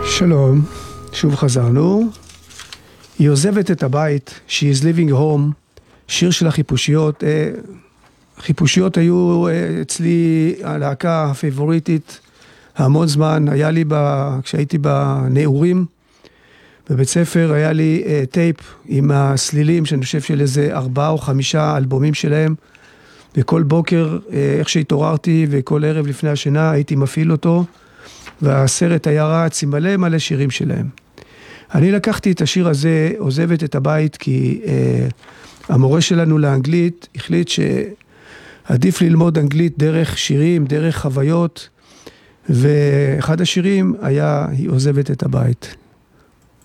שלום, שוב חזרנו. היא עוזבת את הבית, She is leaving home, שיר של החיפושיות. חיפושיות היו אצלי הלהקה הפייבוריטית המון זמן. היה לי, כשהייתי בנעורים, בבית ספר, היה לי טייפ עם הסלילים, שאני חושב של איזה 4 או 5 אלבומים שלהם, וכל בוקר, איך שהתעוררתי, וכל ערב לפני השינה, הייתי מפעיל אותו, והסרט היה רץ עם מלא שירים שלהם. אני לקחתי את השיר הזה, עוזבת את הבית, כי המורה שלנו לאנגלית החליט שעדיף ללמוד אנגלית דרך שירים, דרך חוויות, ואחד השירים היה היא עוזבת את הבית.